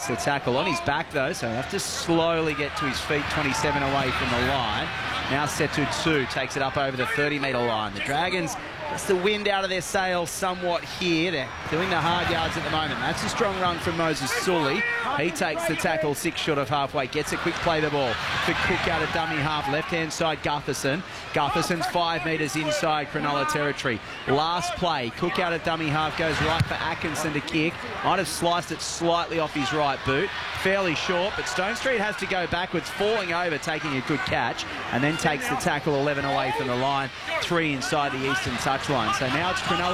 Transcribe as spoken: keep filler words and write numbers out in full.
takes the tackle. On his back, though, so he'll have to slowly get to his feet, twenty-seven away from the line. Now Setu two takes it up over the thirty metre line. The Dragons, gets the wind out of their sails somewhat here. They're doing the hard yards at the moment. That's a strong run from Moses Sully. He takes the tackle six short of halfway. Gets a quick play the ball for Cook out of dummy half. Left-hand side, Gutherson. Gutherson's five metres inside Cronulla territory. Last play, Cook out of dummy half goes right for Atkinson to kick. Might have sliced it slightly off his right boot. Fairly short, but Stone Street has to go backwards, falling over, taking a good catch, and then takes the tackle eleven away from the line. Three inside the eastern touchline. So now it's Cronulla